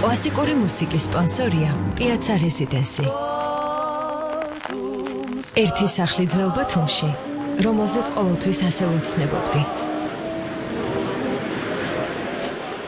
კლასიკური მუსიკის სპონსორია პიაცა რეზიდენსი. ერთი სახლი ძველ ბათუმში, რომელზეც ყოველთვის ასე ვეცნებობდი.